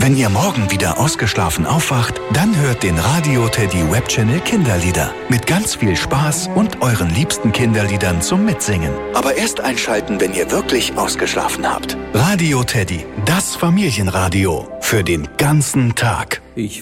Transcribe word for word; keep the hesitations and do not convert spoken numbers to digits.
Wenn ihr morgen wieder ausgeschlafen aufwacht, dann hört den Radio Teddy Webchannel Kinderlieder. Mit ganz viel Spaß und euren liebsten Kinderliedern zum Mitsingen. Aber erst einschalten, wenn ihr wirklich ausgeschlafen habt. Radio Teddy, das Familienradio. Für den ganzen Tag. Ich